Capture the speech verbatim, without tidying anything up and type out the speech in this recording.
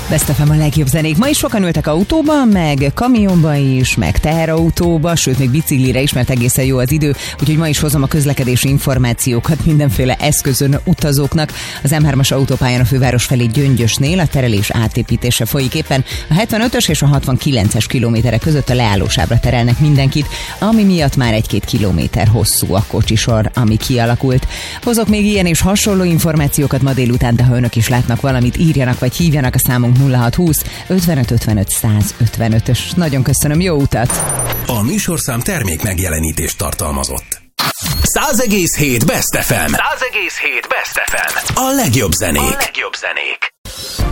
Best ef em a legjobb zenék. Ma is sokan ültek autóba, meg kamionba is, meg teherautóba, sőt még biciklire is, mert egészen jó az idő, úgyhogy ma is hozom a közlekedési információkat mindenféle eszközön utazóknak. Az em hármas autópályán a főváros felé Gyöngyösnél a terelés átépítése folyik éppen. A hetvenötös és a hatvankilences kilométerek között a leállósávra terelnek mindenkit, ami miatt már egy-két kilométer hosszú a kocsisor, ami kialakult. Hozok még ilyen és hasonló információkat ma délután, de ha önök is látnak valamit, írjanak vagy hívjanak a számunk nulla hat húsz ötvenöt ötvenöt száz ötvenötös. Nagyon köszönöm, jó utat! A műsorszám termék megjelenítést tartalmazott. száz egész hét Best ef em. száz egész hét Best ef em. A legjobb zenék. A legjobb zenék.